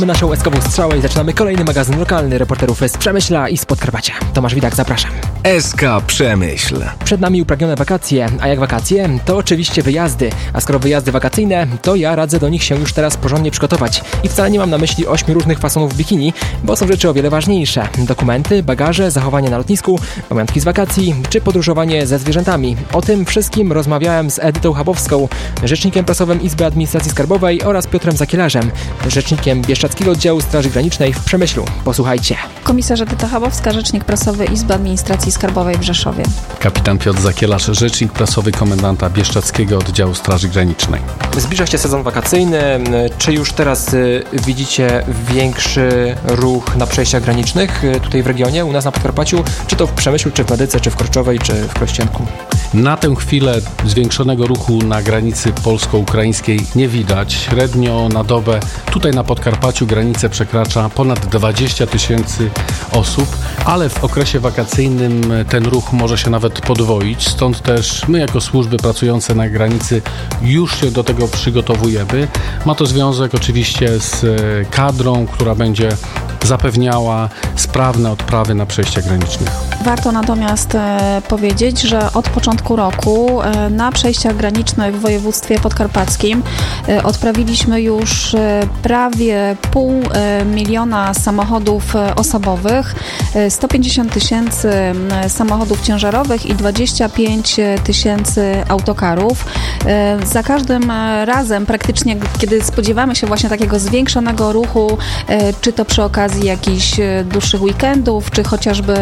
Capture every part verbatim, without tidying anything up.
My naszą eskową strzałę i zaczynamy kolejny magazyn lokalny reporterów z Przemyśla i z Podkarpacia. Tomasz Widak, zapraszam. S K Przemyśl. Przed nami upragnione wakacje, a jak wakacje, to oczywiście wyjazdy. A skoro wyjazdy wakacyjne, to ja radzę do nich się już teraz porządnie przygotować. I wcale nie mam na myśli ośmiu różnych fasonów bikini, bo są rzeczy o wiele ważniejsze. Dokumenty, bagaże, zachowanie na lotnisku, pamiątki z wakacji, czy podróżowanie ze zwierzętami. O tym wszystkim rozmawiałem z Edytą Chabowską, rzecznikiem prasowym Izby Administracji Skarbowej oraz Piotrem Zakielarzem, rzecznikiem Bieszczadzkiego Oddziału Straży Granicznej w Przemyślu. Posłuchajcie. Komisarz Edyta Chabowska, rzecznik prasowy Izby Administracji Skarbowej w Rzeszowie. Kapitan Piotr Zakielarz, rzecznik prasowy komendanta Bieszczadzkiego Oddziału Straży Granicznej. Zbliża się sezon wakacyjny. Czy już teraz y, widzicie większy ruch na przejściach granicznych y, tutaj w regionie, u nas na Podkarpaciu? Czy to w Przemyślu, czy w Medyce, czy w Korczowej, czy w Krościenku? Na tę chwilę zwiększonego ruchu na granicy polsko-ukraińskiej nie widać. Średnio na dobę tutaj na Podkarpaciu granicę przekracza ponad dwadzieścia tysięcy osób, ale w okresie wakacyjnym ten ruch może się nawet podwoić. Stąd też my jako służby pracujące na granicy już się do tego przygotowujemy. Ma to związek oczywiście z kadrą, która będzie zapewniała sprawne odprawy na przejściach granicznych. Warto natomiast e, powiedzieć, że od początku roku e, na przejściach granicznych w województwie podkarpackim e, odprawiliśmy już e, prawie pół e, miliona samochodów e, osobowych, e, sto pięćdziesiąt tysięcy e, samochodów ciężarowych i dwadzieścia pięć tysięcy autokarów. E, za każdym razem praktycznie, kiedy spodziewamy się właśnie takiego zwiększonego ruchu, e, czy to przy okazji jakichś dłuższych weekendów, czy chociażby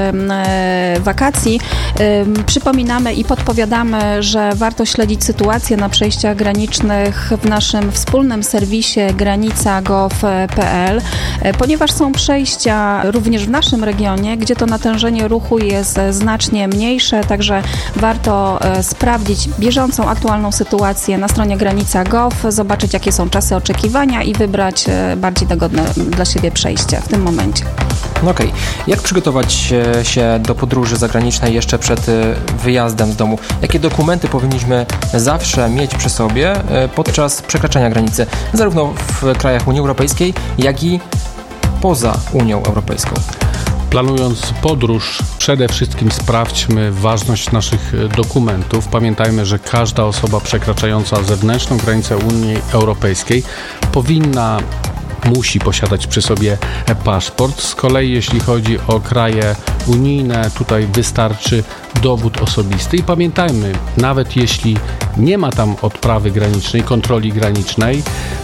e, wakacji, e, przypominamy i podpowiadamy, że warto śledzić sytuację na przejściach granicznych w naszym wspólnym serwisie granica kropka gov kropka p l, e, ponieważ są przejścia również w naszym regionie, gdzie to natężenie ruchu jest znacznie mniejsze, także warto e, sprawdzić bieżącą, aktualną sytuację na stronie granica kropka gov, zobaczyć jakie są czasy oczekiwania i wybrać e, bardziej dogodne dla siebie przejście w tym momencie. No okej. Okay. Jak przygotować się do podróży zagranicznej jeszcze przed wyjazdem z domu? Jakie dokumenty powinniśmy zawsze mieć przy sobie podczas przekraczania granicy? Zarówno w krajach Unii Europejskiej, jak i poza Unią Europejską. Planując podróż, przede wszystkim sprawdźmy ważność naszych dokumentów. Pamiętajmy, że każda osoba przekraczająca zewnętrzną granicę Unii Europejskiej powinna musi posiadać przy sobie paszport. Z kolei jeśli chodzi o kraje unijne, tutaj wystarczy dowód osobisty. I pamiętajmy, nawet jeśli nie ma tam odprawy granicznej, kontroli granicznej,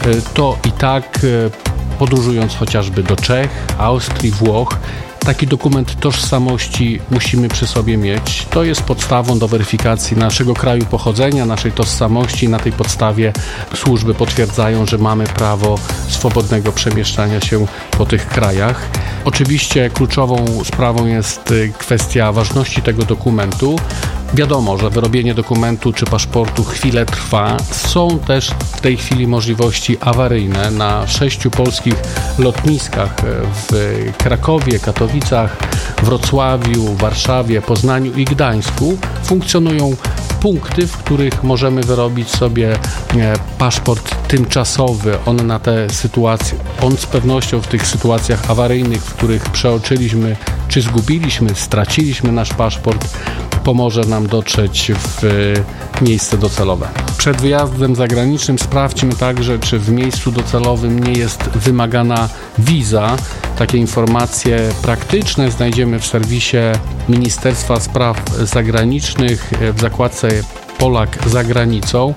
to i tak podróżując chociażby do Czech, Austrii, Włoch, taki dokument tożsamości musimy przy sobie mieć. To jest podstawą do weryfikacji naszego kraju pochodzenia, naszej tożsamości. Na tej podstawie służby potwierdzają, że mamy prawo swobodnego przemieszczania się po tych krajach. Oczywiście kluczową sprawą jest kwestia ważności tego dokumentu. Wiadomo, że wyrobienie dokumentu czy paszportu chwilę trwa. Są też w tej chwili możliwości awaryjne. Na sześciu polskich lotniskach w Krakowie, Katowicach, Wrocławiu, Warszawie, Poznaniu i Gdańsku funkcjonują punkty, w których możemy wyrobić sobie paszport tymczasowy. On na te sytuacje, on z pewnością w tych sytuacjach awaryjnych, w których przeoczyliśmy czy zgubiliśmy, straciliśmy nasz paszport, pomoże nam dotrzeć w miejsce docelowe. Przed wyjazdem zagranicznym sprawdźmy także, czy w miejscu docelowym nie jest wymagana wiza. Takie informacje praktyczne znajdziemy w serwisie Ministerstwa Spraw Zagranicznych w zakładce Polak za granicą.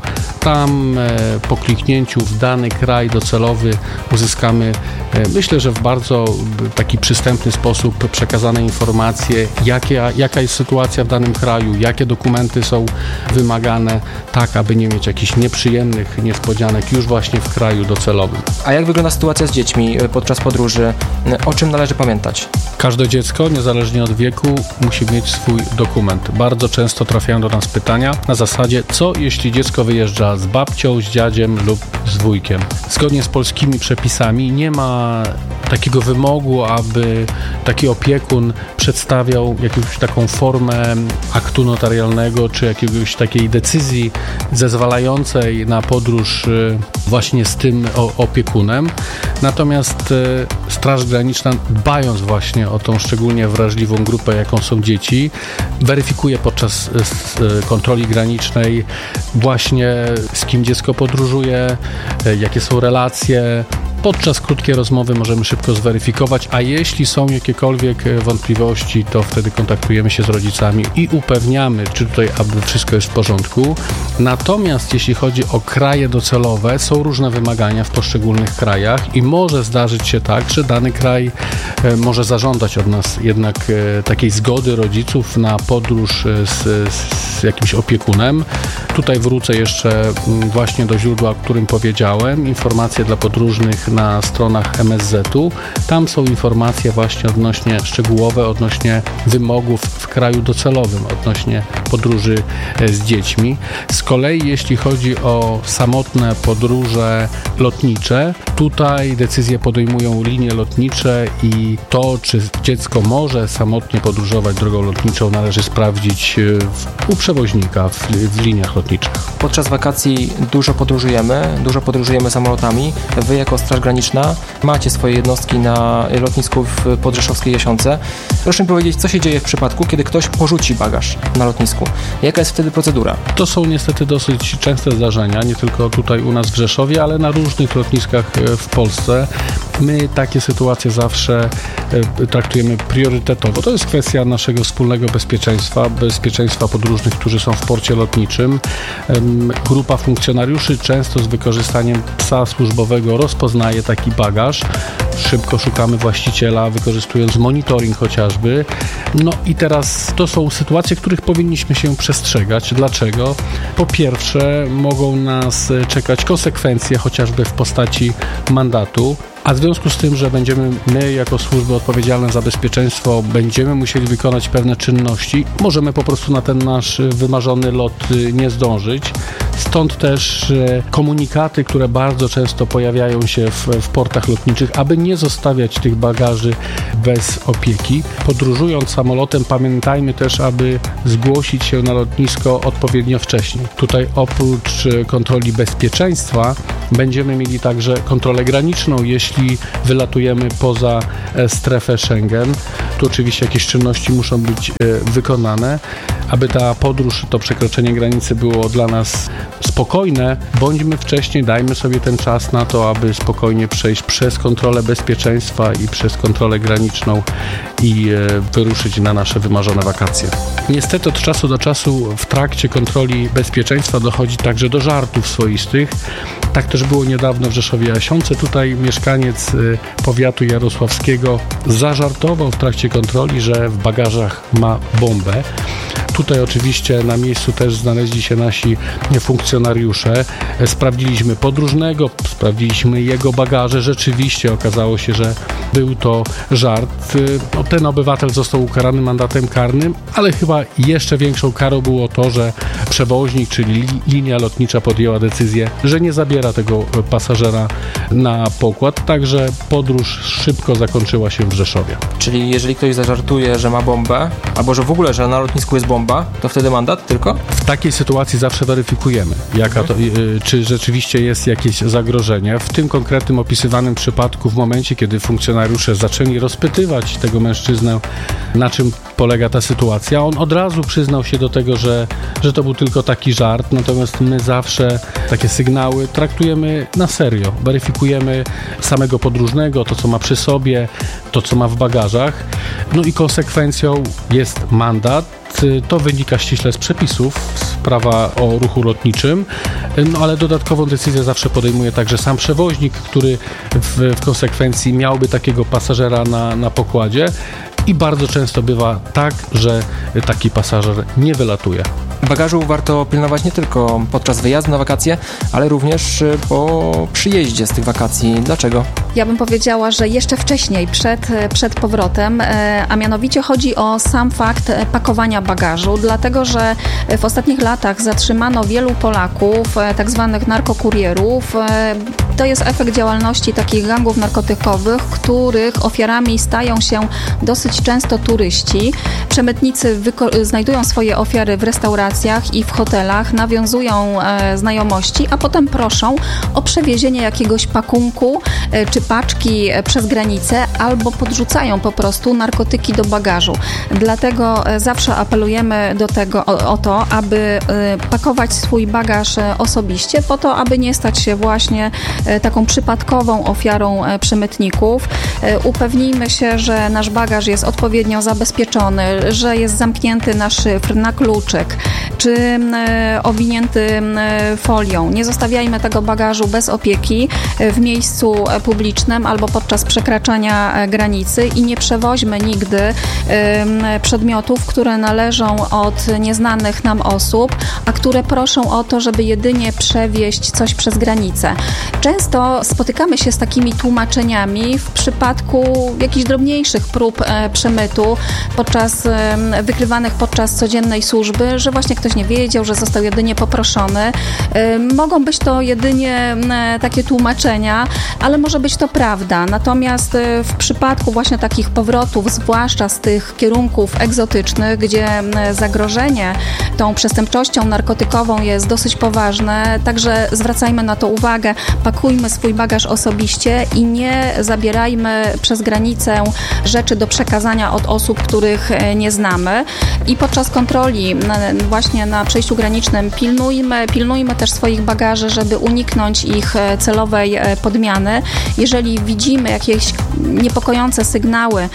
Tam e, po kliknięciu w dany kraj docelowy uzyskamy, e, myślę, że w bardzo taki przystępny sposób przekazane informacje, jakie, jaka jest sytuacja w danym kraju, jakie dokumenty są wymagane, tak aby nie mieć jakichś nieprzyjemnych niespodzianek już właśnie w kraju docelowym. A jak wygląda sytuacja z dziećmi podczas podróży? O czym należy pamiętać? Każde dziecko, niezależnie od wieku, musi mieć swój dokument. Bardzo często trafiają do nas pytania na zasadzie, co jeśli dziecko wyjeżdża z babcią, z dziadziem lub z wujkiem. Zgodnie z polskimi przepisami nie ma ma takiego wymogu, aby taki opiekun przedstawiał jakąś taką formę aktu notarialnego, czy jakiegoś takiej decyzji zezwalającej na podróż właśnie z tym opiekunem. Natomiast Straż Graniczna, dbając właśnie o tą szczególnie wrażliwą grupę, jaką są dzieci, weryfikuje podczas kontroli granicznej właśnie z kim dziecko podróżuje, jakie są relacje. Podczas krótkiej rozmowy możemy szybko zweryfikować, a jeśli są jakiekolwiek wątpliwości, to wtedy kontaktujemy się z rodzicami i upewniamy, czy tutaj aby wszystko jest w porządku. Natomiast jeśli chodzi o kraje docelowe, są różne wymagania w poszczególnych krajach i może zdarzyć się tak, że dany kraj może zażądać od nas jednak takiej zgody rodziców na podróż z, z jakimś opiekunem. Tutaj wrócę jeszcze właśnie do źródła, o którym powiedziałem. Informacje dla podróżnych na stronach M S Z u. Tam są informacje właśnie odnośnie szczegółowe, odnośnie wymogów w kraju docelowym, odnośnie podróży z dziećmi. Z kolei jeśli chodzi o samotne podróże lotnicze, tutaj decyzje podejmują linie lotnicze i to, czy dziecko może samotnie podróżować drogą lotniczą, należy sprawdzić w, u przewoźnika w, w liniach lotniczych. Podczas wakacji dużo podróżujemy, dużo podróżujemy samolotami. Wy jako Straż Graniczna macie swoje jednostki na lotnisku w Podrzeszowskiej Jasionce. Proszę mi powiedzieć, co się dzieje w przypadku, kiedy ktoś porzuci bagaż na lotnisku? Jaka jest wtedy procedura? To są niestety dosyć częste zdarzenia, nie tylko tutaj u nas w Rzeszowie, ale na różnych lotniskach w Polsce. My takie sytuacje zawsze traktujemy priorytetowo. To jest kwestia naszego wspólnego bezpieczeństwa, bezpieczeństwa podróżnych, którzy są w porcie lotniczym. Grupa funkcjonariuszy często z wykorzystaniem psa służbowego rozpoznaje taki bagaż. Szybko szukamy właściciela, wykorzystując monitoring chociażby. No i teraz to są sytuacje, których powinniśmy się przestrzegać. Dlaczego? Po pierwsze, mogą nas czekać konsekwencje, chociażby w postaci mandatu. A w związku z tym, że będziemy my jako służby odpowiedzialne za bezpieczeństwo, będziemy musieli wykonać pewne czynności, możemy po prostu na ten nasz wymarzony lot nie zdążyć. Stąd też komunikaty, które bardzo często pojawiają się w, w portach lotniczych, aby nie zostawiać tych bagaży bez opieki. Podróżując samolotem, pamiętajmy też, aby zgłosić się na lotnisko odpowiednio wcześnie. Tutaj oprócz kontroli bezpieczeństwa będziemy mieli także kontrolę graniczną, jeśli wylatujemy poza strefę Schengen. Tu oczywiście jakieś czynności muszą być wykonane. Aby ta podróż, to przekroczenie granicy było dla nas spokojne, bądźmy wcześniej, dajmy sobie ten czas na to, aby spokojnie przejść przez kontrolę bezpieczeństwa i przez kontrolę graniczną i wyruszyć na nasze wymarzone wakacje. Niestety od czasu do czasu w trakcie kontroli bezpieczeństwa dochodzi także do żartów swoistych. Tak też było niedawno w Rzeszowie Jasionce. Tutaj mieszkaniec powiatu jarosławskiego zażartował w trakcie kontroli, że w bagażach ma bombę. Tutaj oczywiście na miejscu też znaleźli się nasi funkcjonariusze. Sprawdziliśmy podróżnego, sprawdziliśmy jego bagaże. Rzeczywiście okazało się, że był to żart. No, ten obywatel został ukarany mandatem karnym, ale chyba jeszcze większą karą było to, że przewoźnik, czyli linia lotnicza podjęła decyzję, że nie zabiera tego pasażera na pokład, także podróż szybko zakończyła się w Rzeszowie. Czyli jeżeli ktoś zażartuje, że ma bombę, albo że w ogóle, że na lotnisku jest bomba, to wtedy mandat tylko? W takiej sytuacji zawsze weryfikujemy, jaka to, czy rzeczywiście jest jakieś zagrożenie. W tym konkretnym opisywanym przypadku, w momencie, kiedy funkcjonariusze zaczęli rozpytywać tego mężczyznę, na czym polega ta sytuacja, on od razu przyznał się do tego, że, że to był tylko taki żart, natomiast my zawsze takie sygnały traktujemy na serio. Weryfikujemy samego podróżnego, to co ma przy sobie, to co ma w bagażach. No i konsekwencją jest mandat. To wynika ściśle z przepisów z prawa o ruchu lotniczym, no ale dodatkową decyzję zawsze podejmuje także sam przewoźnik, który w, w konsekwencji miałby takiego pasażera na, na pokładzie i bardzo często bywa tak, że taki pasażer nie wylatuje. Bagażu warto pilnować nie tylko podczas wyjazdu na wakacje, ale również po przyjeździe z tych wakacji. Dlaczego? Ja bym powiedziała, że jeszcze wcześniej, przed, przed powrotem, a mianowicie chodzi o sam fakt pakowania bagażu, dlatego że w ostatnich latach zatrzymano wielu Polaków, tak zwanych narkokurierów. To jest efekt działalności takich gangów narkotykowych, których ofiarami stają się dosyć często turyści. Przemytnicy wyko- znajdują swoje ofiary w restauracjach i w hotelach, nawiązują e, znajomości, a potem proszą o przewiezienie jakiegoś pakunku e, czy paczki e, przez granicę, albo podrzucają po prostu narkotyki do bagażu. Dlatego e, zawsze apelujemy do tego, o, o to, aby e, pakować swój bagaż e, osobiście, po to, aby nie stać się właśnie e, taką przypadkową ofiarą e, przemytników. E, upewnijmy się, że nasz bagaż jest odpowiednio zabezpieczony, że jest zamknięty na szyfr, na kluczyk, czy e, owinięty e, folią. Nie zostawiajmy tego bagażu bez opieki e, w miejscu e, publicznym albo podczas przekraczania e, granicy i nie przewoźmy nigdy e, przedmiotów, które należą od nieznanych nam osób, a które proszą o to, żeby jedynie przewieźć coś przez granicę. Często spotykamy się z takimi tłumaczeniami w przypadku jakichś drobniejszych prób e, przemytu podczas e, wykrywanych podczas codziennej służby, że właśnie ktoś nie wiedział, że został jedynie poproszony. E, mogą być to jedynie e, takie tłumaczenia, ale może być to prawda. Natomiast e, w przypadku właśnie takich powrotów, zwłaszcza z tych kierunków egzotycznych, gdzie e, zagrożenie tą przestępczością narkotykową jest dosyć poważne, także zwracajmy na to uwagę, pakujmy swój bagaż osobiście i nie zabierajmy przez granicę rzeczy do przekazania od osób, których nie znamy. I podczas kontroli właśnie na przejściu granicznym pilnujmy, pilnujmy też swoich bagaży, żeby uniknąć ich celowej podmiany. Jeżeli widzimy jakieś niepokojące sygnały,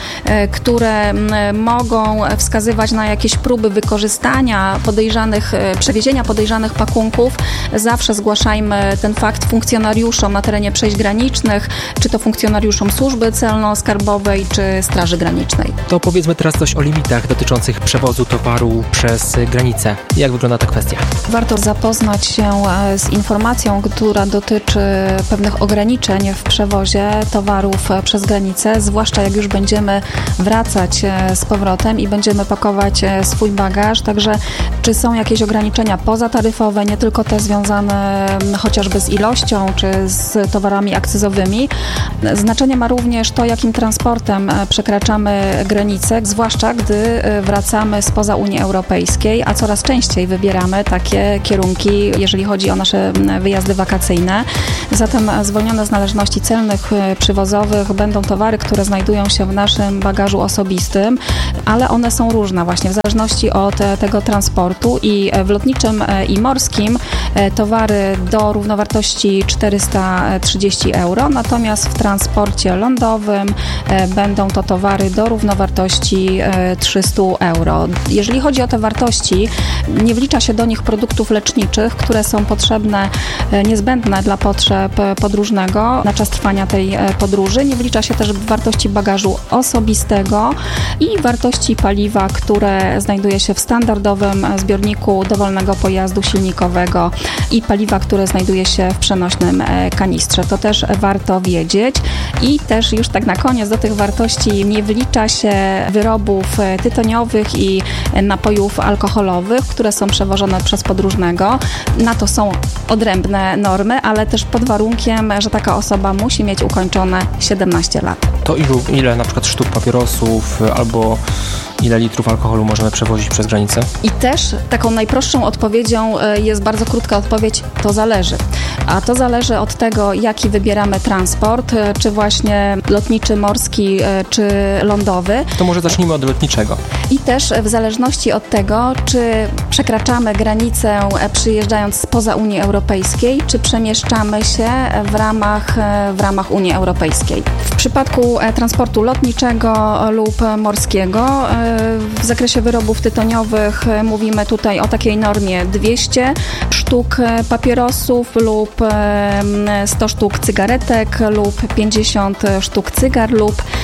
które mogą wskazywać na jakieś próby wykorzystania podejrzanych, przewiezienia podejrzanych pakunków, zawsze zgłaszajmy ten fakt funkcjonariuszom na terenie przejść granicznych, czy to funkcjonariuszom służby celno-skarbowej, czy Straży Granicznej. To powiedzmy teraz coś o limitach dotyczących przewozu towaru przez granicę. Jak wygląda ta kwestia? Warto zapoznać się z informacją, która dotyczy pewnych ograniczeń w przewozie towarów przez granicę, zwłaszcza jak już będziemy wracać z powrotem i będziemy pakować swój bagaż. Także czy są jakieś ograniczenia pozataryfowe, nie tylko te związane chociażby z ilością, czy z towarami akcyzowymi. Znaczenie ma również to, jakim transportem przekraczamy granicę, zwłaszcza gdy wracamy spoza Unii Europejskiej, a coraz częściej wybieramy takie kierunki, jeżeli chodzi o nasze wyjazdy wakacyjne. Zatem zwolnione z należności celnych, przywozowych będą towary, które znajdują się w naszym bagażu osobistym, ale one są różne właśnie w zależności od tego transportu i w lotniczym i morskim towary do równowartości czterysta trzydzieści euro, natomiast w transporcie lądowym będą to towary do równowartości trzysta euro. Jeżeli chodzi o te wartości, nie wlicza się do nich produktów leczniczych, które są potrzebne, niezbędne dla potrzeb podróżnego na czas trwania tej podróży. Nie wlicza się też wartości bagażu osobistego i wartości paliwa, które znajduje się w standardowym zbiorniku dowolnego pojazdu silnikowego i paliwa, które znajduje się w przenośnym kanistrze. To też warto wiedzieć. I też już tak na koniec do tych wartości nie wlicza się wyrobów tytoniowych i napojów alkoholowych, które są przewożone przez podróżnego. Na to są odrębne normy, ale też pod warunkiem, że taka osoba musi mieć ukończone siedemnaście lat. To ilu, ile na przykład sztuk papierosów albo ile litrów alkoholu możemy przewozić przez granicę? I też taką najprostszą odpowiedzią jest bardzo krótka odpowiedź, to zależy. A to zależy od tego, jaki wybieramy transport, czy właśnie lotniczy, morski, czy lądowy. To może zacznijmy od lotniczego. I też w zależności od tego, czy przekraczamy granicę przyjeżdżając spoza Unii Europejskiej, czy przemieszczamy się w ramach, w ramach Unii Europejskiej. W przypadku transportu lotniczego lub morskiego w zakresie wyrobów tytoniowych mówimy tutaj o takiej normie dwieście sztuk papierosów lub sto sztuk cygaretek lub pięćdziesiąt sztuk cygar lub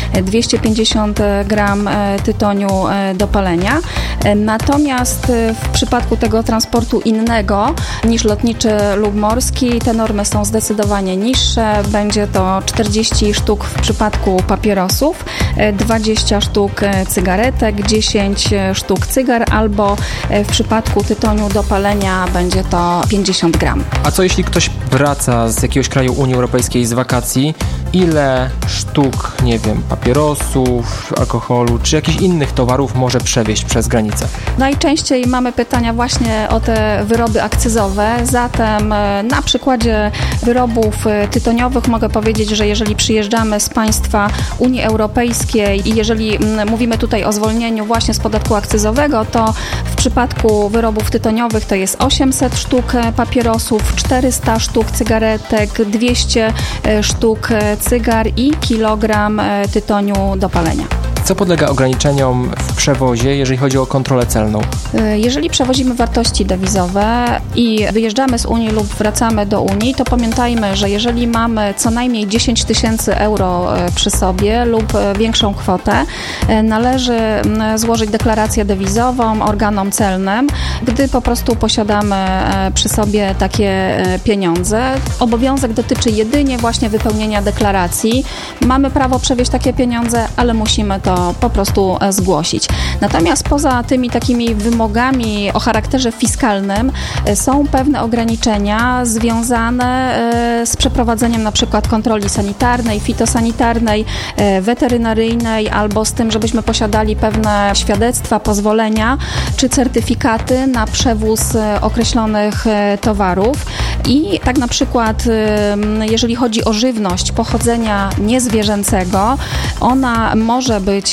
dwieście pięćdziesiąt gram tytoniu do palenia. Natomiast w przypadku tego transportu innego niż lotniczy lub morski, te normy są zdecydowanie niższe. Będzie to czterdzieści sztuk w przypadku papierosów, dwadzieścia sztuk cygaretek, dziesięć sztuk cygar, albo w przypadku tytoniu do palenia będzie to pięćdziesiąt gram. A co jeśli ktoś wraca z jakiegoś kraju Unii Europejskiej z wakacji? Ile sztuk, nie wiem, papierosów, alkoholu czy jakichś innych towarów może przewieźć przez granicę? Najczęściej mamy pytania właśnie o te wyroby akcyzowe, zatem na przykładzie wyrobów tytoniowych mogę powiedzieć, że jeżeli przyjeżdżamy z państwa Unii Europejskiej i jeżeli mówimy tutaj o zwolnieniu właśnie z podatku akcyzowego, to w przypadku wyrobów tytoniowych to jest osiemset sztuk papierosów, czterysta sztuk cygaretek, dwieście sztuk cygar i kilogram tytoniu do palenia. Co podlega ograniczeniom w przewozie, jeżeli chodzi o kontrolę celną? Jeżeli przewozimy wartości dewizowe i wyjeżdżamy z Unii lub wracamy do Unii, to pamiętajmy, że jeżeli mamy co najmniej dziesięć tysięcy euro przy sobie lub większą kwotę, należy złożyć deklarację dewizową organom celnym, gdy po prostu posiadamy przy sobie takie pieniądze. Obowiązek dotyczy jedynie właśnie wypełnienia deklaracji. Mamy prawo przewieźć takie pieniądze, ale musimy to po prostu zgłosić. Natomiast poza tymi takimi wymogami o charakterze fiskalnym są pewne ograniczenia związane z przeprowadzeniem na przykład kontroli sanitarnej, fitosanitarnej, weterynaryjnej albo z tym, żebyśmy posiadali pewne świadectwa, pozwolenia czy certyfikaty na przewóz określonych towarów. I tak na przykład jeżeli chodzi o żywność pochodzenia niezwierzęcego, ona może być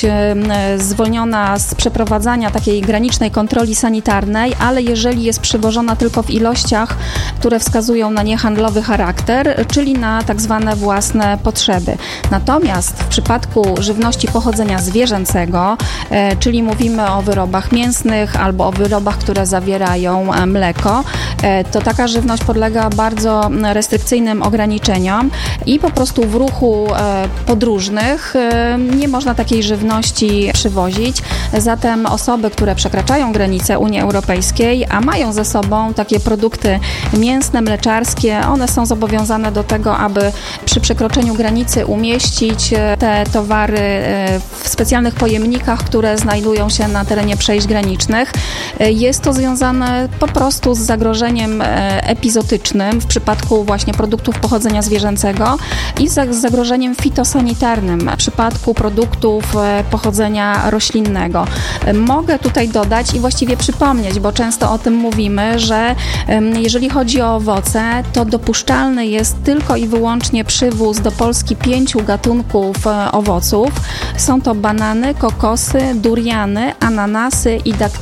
zwolniona z przeprowadzania takiej granicznej kontroli sanitarnej, ale jeżeli jest przywożona tylko w ilościach, które wskazują na niehandlowy charakter, czyli na tak zwane własne potrzeby. Natomiast w przypadku żywności pochodzenia zwierzęcego, czyli mówimy o wyrobach mięsnych albo o wyrobach, które zawierają mleko, to taka żywność podlega bardzo restrykcyjnym ograniczeniom i po prostu w ruchu podróżnych nie można takiej żywności przywozić. Zatem osoby, które przekraczają granicę Unii Europejskiej, a mają ze sobą takie produkty mięsne, mleczarskie, one są zobowiązane do tego, aby przy przekroczeniu granicy umieścić te towary w specjalnych pojemnikach, które znajdują się na terenie przejść granicznych. Jest to związane po prostu z zagrożeniem epizotycznym w przypadku właśnie produktów pochodzenia zwierzęcego i z zagrożeniem fitosanitarnym w przypadku produktów pochodzenia roślinnego. Mogę tutaj dodać i właściwie przypomnieć, bo często o tym mówimy, że jeżeli chodzi o owoce, to dopuszczalny jest tylko i wyłącznie przywóz do Polski pięciu gatunków owoców. Są to banany, kokosy, duriany, ananasy i daktyly.